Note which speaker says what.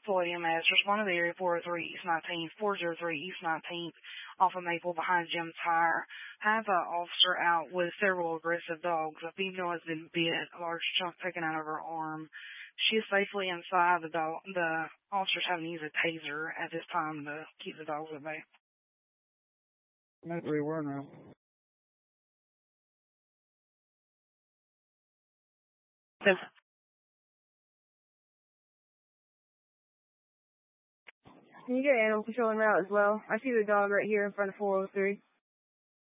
Speaker 1: Floyd EMS. Responded to the area 403 East 19th, 403 East 19th, off of Maple behind Jim's Tire. Have an officer out with several aggressive dogs. A female has been bit, a large chunk taken out of her arm. She is safely inside. The officer's having to use a taser at this time to keep the dogs at bay.
Speaker 2: That's where you were now.
Speaker 1: Can
Speaker 3: you get animal control en route as well? I see the dog right here in front of 403.